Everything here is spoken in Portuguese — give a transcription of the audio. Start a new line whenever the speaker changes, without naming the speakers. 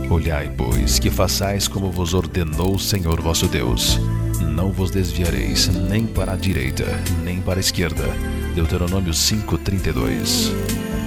Olhai, pois, que façais como vos ordenou o Senhor vosso Deus. Não vos desviareis nem para a direita, nem para a esquerda. Deuteronômio 5:32.